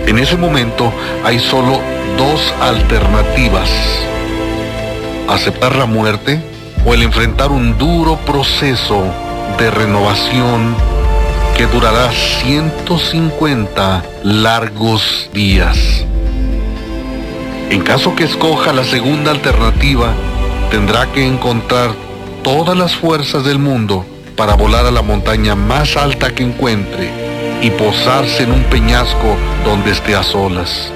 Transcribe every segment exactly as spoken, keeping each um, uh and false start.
En ese momento hay solo dos alternativas: aceptar la muerte o el enfrentar un duro proceso de renovación que durará ciento cincuenta largos días. En caso que escoja la segunda alternativa, tendrá que encontrar todas las fuerzas del mundo para volar a la montaña más alta que encuentre y posarse en un peñasco donde esté a solas.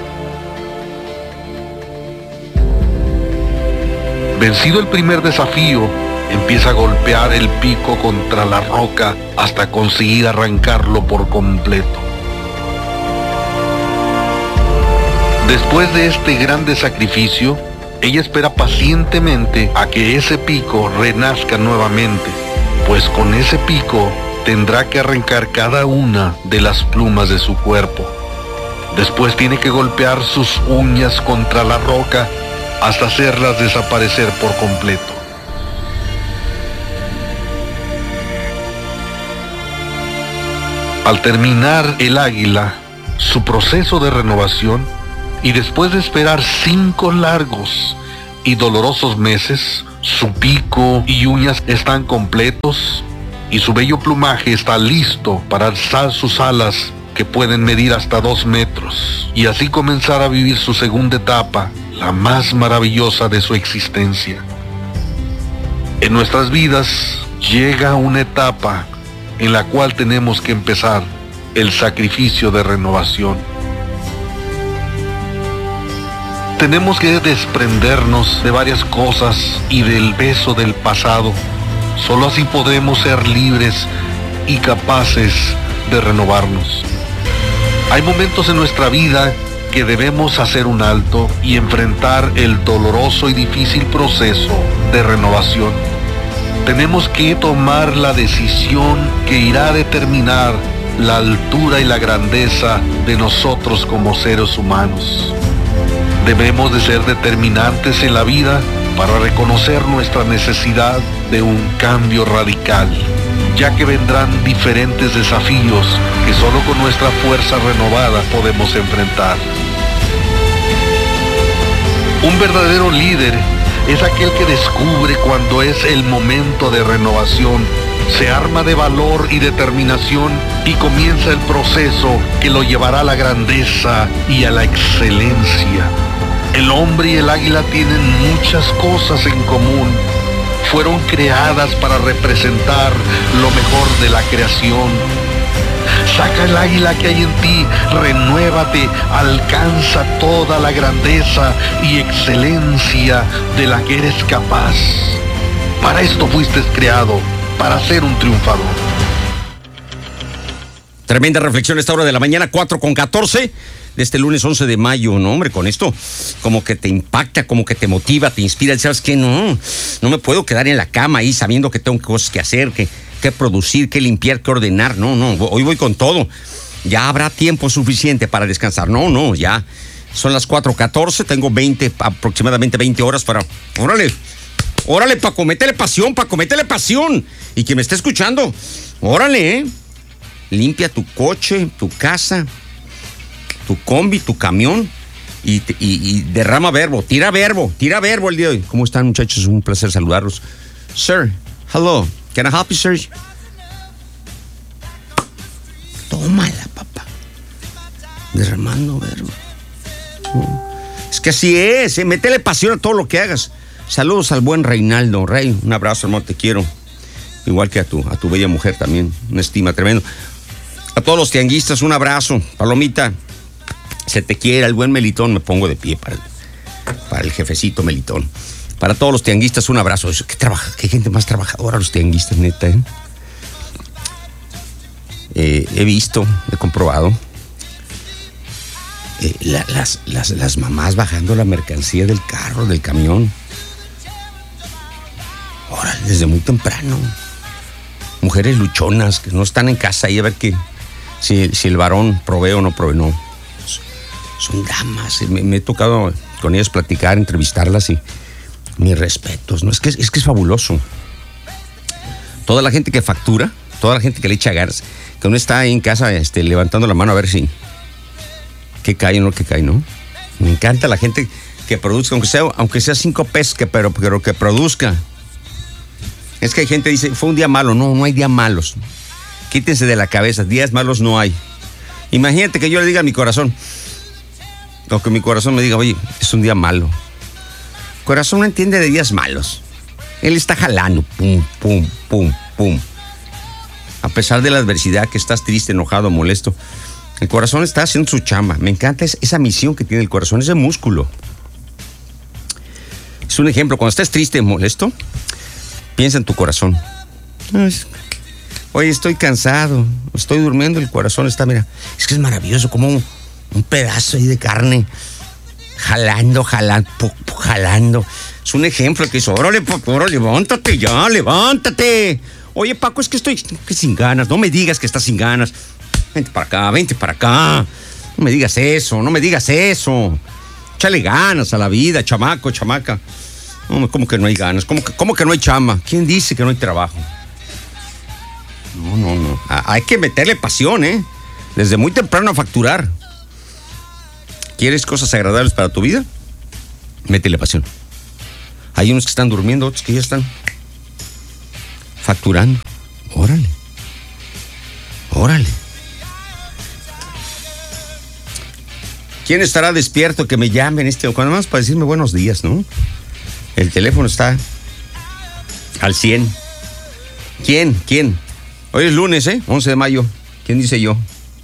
Vencido el primer desafío, empieza a golpear el pico contra la roca hasta conseguir arrancarlo por completo. Después de este grande sacrificio, ella espera pacientemente a que ese pico renazca nuevamente, pues con ese pico tendrá que arrancar cada una de las plumas de su cuerpo. Después tiene que golpear sus uñas contra la roca hasta hacerlas desaparecer por completo. Al terminar el águila su proceso de renovación, y después de esperar cinco largos y dolorosos meses, su pico y uñas están completos y su bello plumaje está listo para alzar sus alas, que pueden medir hasta dos metros, y así comenzar a vivir su segunda etapa, la más maravillosa de su existencia. En nuestras vidas llega una etapa en la cual tenemos que empezar el sacrificio de renovación. Tenemos que desprendernos de varias cosas y del peso del pasado. Solo así podremos ser libres y capaces de renovarnos. Hay momentos en nuestra vida que debemos hacer un alto y enfrentar el doloroso y difícil proceso de renovación. Tenemos que tomar la decisión que irá a determinar la altura y la grandeza de nosotros como seres humanos. Debemos de ser determinantes en la vida para reconocer nuestra necesidad de un cambio radical, ya que vendrán diferentes desafíos que solo con nuestra fuerza renovada podemos enfrentar. Un verdadero líder es aquel que descubre cuando es el momento de renovación, se arma de valor y determinación y comienza el proceso que lo llevará a la grandeza y a la excelencia. El hombre y el águila tienen muchas cosas en común. Fueron creadas para representar lo mejor de la creación. Saca el águila que hay en ti, renuévate, alcanza toda la grandeza y excelencia de la que eres capaz. Para esto fuiste creado, para ser un triunfador. Tremenda reflexión a esta hora de la mañana, cuatro con catorce. De este lunes once de mayo, no hombre, con esto como que te impacta, como que te motiva, te inspira. ¿Sabes qué? No, no me puedo quedar en la cama ahí sabiendo que tengo cosas que hacer, que, que producir, que limpiar, que ordenar. No, no, hoy voy con todo. Ya habrá tiempo suficiente para descansar. No, no, ya son las cuatro catorce, tengo veinte, aproximadamente veinte horas para... Órale, órale, Paco, métele pasión, Paco, métele pasión. Y quien me esté escuchando, órale, ¿eh? Limpia tu coche, tu casa, tu combi, tu camión y, y, y derrama verbo, tira verbo, tira verbo el día de hoy. ¿Cómo están, muchachos? Un placer saludarlos. Sir, hello, can I help you, sir? Tómala, papá. Derramando verbo. Es que así es, ¿eh? Métele pasión a todo lo que hagas. Saludos al buen Reinaldo. Rey, un abrazo, hermano, te quiero. Igual que a tu, a tu bella mujer también, una estima tremendo. A todos los tianguistas, un abrazo. Palomita, se te quiera, el buen Melitón. Me pongo de pie para el, para el jefecito Melitón. Para todos los tianguistas, un abrazo. ¿Qué, trabaja, qué gente más trabajadora los tianguistas, neta, ¿eh? Eh, he visto, he comprobado eh, la, las, las, las mamás bajando la mercancía del carro, del camión. Ahora, desde muy temprano. Mujeres luchonas que no están en casa ahí a ver que, si, si el varón provee o no provee. No. Son damas. Me, me he tocado con ellas platicar, entrevistarlas y mis respetos. No, es que, es que es fabuloso. Toda la gente que factura, toda la gente que le echa ganas, que uno está ahí en casa este, levantando la mano a ver si Que cae, no, que cae, ¿no? Me encanta la gente que produzca, aunque sea, aunque sea cinco pesos, que, pero, pero que produzca. Es que hay gente que dice, fue un día malo. No, no hay días malos. Quítense de la cabeza, días malos no hay. Imagínate que yo le diga a mi corazón, o que mi corazón me diga, oye, es un día malo. Corazón no entiende de días malos. Él está jalando, pum, pum, pum, pum. A pesar de la adversidad, que estás triste, enojado, molesto, el corazón está haciendo su chamba. Me encanta esa misión que tiene el corazón, ese músculo. Es un ejemplo, cuando estés triste, molesto, piensa en tu corazón. Oye, estoy cansado, estoy durmiendo, el corazón está, mira, es que es maravilloso, como un, un pedazo ahí de carne, jalando, jalando, jalando. Es un ejemplo que hizo, órale, órale, levántate ya, levántate. Oye, Paco, es que estoy que sin ganas, no me digas que estás sin ganas. Vente para acá, vente para acá. No me digas eso, no me digas eso. Échale ganas a la vida, chamaco, chamaca. No, ¿cómo que no hay ganas? ¿Cómo que, cómo que no hay chamba? ¿Quién dice que no hay trabajo? No, no, no. Hay que meterle pasión, ¿eh? Desde muy temprano a facturar. ¿Quieres cosas agradables para tu vida? Métele pasión. Hay unos que están durmiendo, otros que ya están facturando. Órale. Órale. ¿Quién estará despierto que me llamen este cuando más para decirme buenos días, no? El teléfono está al cien. ¿Quién? ¿Quién? Hoy es lunes, ¿eh? once de mayo. ¿Quién dice yo?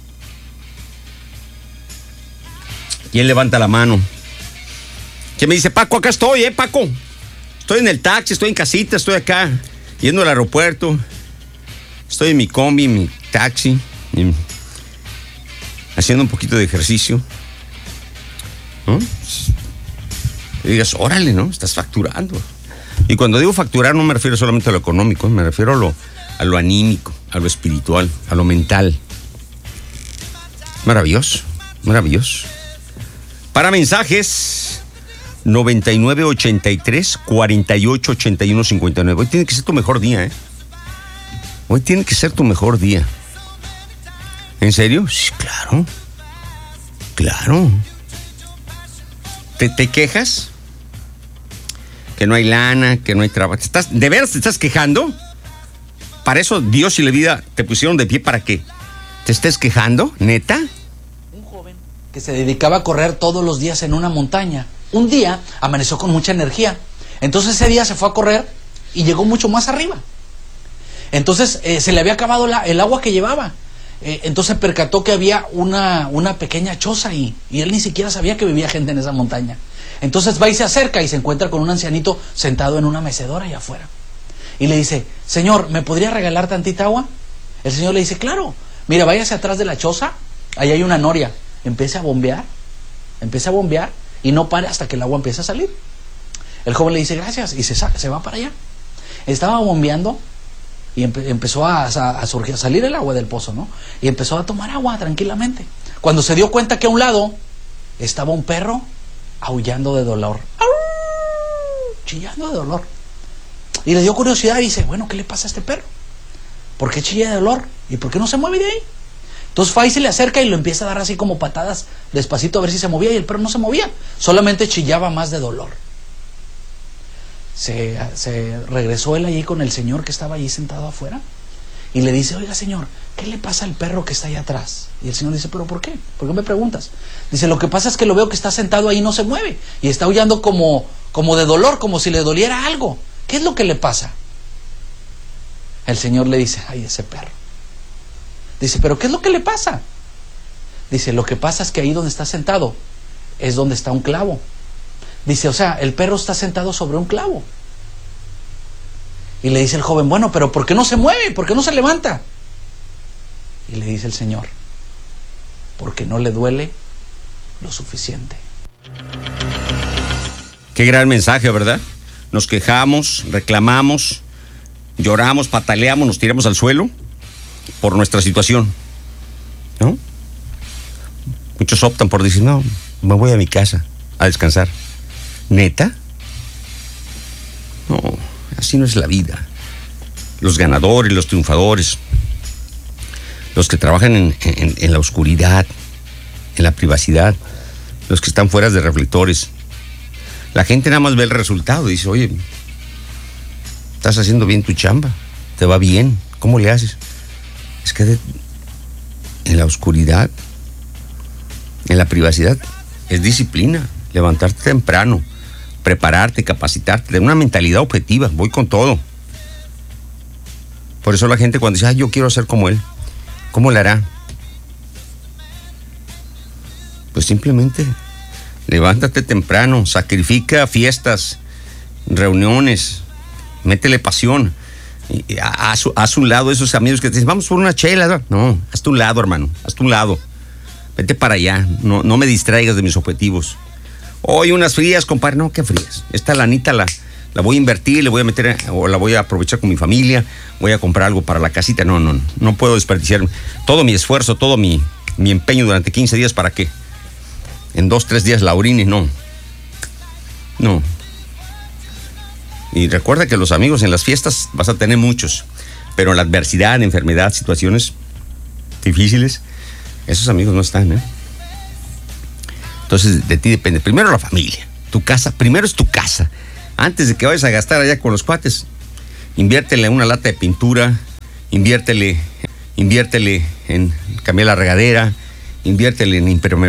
¿Quién levanta la mano? ¿Quién me dice, Paco, acá estoy, eh, Paco? Estoy en el taxi, estoy en casita, estoy acá, yendo al aeropuerto. Estoy en mi combi, en mi taxi, en, haciendo un poquito de ejercicio. ¿No? Y digas, órale, ¿no? Estás facturando. Y cuando digo facturar no me refiero solamente a lo económico, me refiero a lo, a lo anímico, a lo espiritual, a lo mental. Maravilloso, maravilloso. Para mensajes, noventa y nueve ochenta y tres cuarenta y ocho ochenta y uno cincuenta y nueve. Hoy tiene que ser tu mejor día, ¿eh? Hoy tiene que ser tu mejor día. ¿En serio? Sí, claro. Claro. ¿Te, te quejas? Que no hay lana, que no hay trabajo. ¿Te estás, ¿De veras te estás quejando? ¿Para eso Dios y la vida te pusieron de pie para que te estés quejando? ¿Neta? Un joven que se dedicaba a correr todos los días en una montaña. Un día amaneció con mucha energía. Entonces ese día se fue a correr y llegó mucho más arriba. Entonces eh, se le había acabado la, el agua que llevaba. Eh, entonces percató que había una, una pequeña choza ahí. Y él ni siquiera sabía que vivía gente en esa montaña. Entonces va y se acerca y se encuentra con un ancianito sentado en una mecedora allá afuera. Y le dice, señor, ¿me podría regalar tantita agua? El señor le dice, claro. Mira, váyase atrás de la choza. Ahí hay una noria. Empiece a bombear. Empiece a bombear. Y no pare hasta que el agua empiece a salir. El joven le dice, gracias. Y se, se va para allá. Estaba bombeando. Y empe empezó a, a, a, surgir, a salir el agua del pozo, ¿no? Y empezó a tomar agua tranquilamente. Cuando se dio cuenta que a un lado estaba un perro aullando de dolor. Chillando de dolor. Y le dio curiosidad y dice, bueno, ¿qué le pasa a este perro? ¿Por qué chilla de dolor? ¿Y por qué no se mueve de ahí? Entonces Fay se le acerca y lo empieza a dar así como patadas despacito a ver si se movía, y el perro no se movía, solamente chillaba más de dolor. Se, se regresó él allí con el señor que estaba allí sentado afuera y le dice, oiga señor, ¿qué le pasa al perro que está ahí atrás? Y el señor dice, ¿pero por qué? ¿Por qué me preguntas? Dice, lo que pasa es que lo veo que está sentado ahí y no se mueve y está aullando como, como de dolor, como si le doliera algo. ¿Qué es lo que le pasa? El señor le dice, ay, ese perro. Dice, ¿pero qué es lo que le pasa? Dice, lo que pasa es que ahí donde está sentado es donde está un clavo. Dice, o sea, el perro está sentado sobre un clavo. Y le dice el joven, bueno, pero ¿por qué no se mueve? ¿Por qué no se levanta? Y le dice el señor, porque no le duele lo suficiente. Qué gran mensaje, ¿verdad? Nos quejamos, reclamamos, lloramos, pataleamos, nos tiramos al suelo por nuestra situación, ¿no? Muchos optan por decir, no, me voy a mi casa a descansar. ¿Neta? No, así no es la vida. Los ganadores, los triunfadores, los que trabajan en, en, en la oscuridad, en la privacidad, los que están fuera de reflectores. La gente nada más ve el resultado y dice, oye, estás haciendo bien tu chamba, te va bien, ¿cómo le haces? Es que de, en la oscuridad, en la privacidad, es disciplina, levantarte temprano, prepararte, capacitarte, tener una mentalidad objetiva, voy con todo. Por eso la gente cuando dice, ah, yo quiero ser como él, ¿cómo le hará? Pues simplemente levántate temprano, sacrifica fiestas, reuniones, métele pasión. Y haz, haz un lado esos amigos que te dicen, vamos por una chela. No, hazte un lado, hermano, hazte un lado. Vete para allá, no, no me distraigas de mis objetivos. Hoy unas frías, compadre, no, qué frías. Esta lanita la, la voy a invertir, le voy a meter, o la voy a aprovechar con mi familia, voy a comprar algo para la casita. No, no, no puedo desperdiciar todo mi esfuerzo, todo mi, mi empeño durante quince días, ¿para qué? En dos, tres días la orine, no. No. Y recuerda que los amigos en las fiestas vas a tener muchos, pero en la adversidad, enfermedad, situaciones difíciles, esos amigos no están, ¿eh? Entonces de ti depende. Primero la familia, tu casa, primero es tu casa. Antes de que vayas a gastar allá con los cuates, inviértele una lata de pintura, inviértele, inviértele en cambiar la regadera, inviértele en impermeabilizar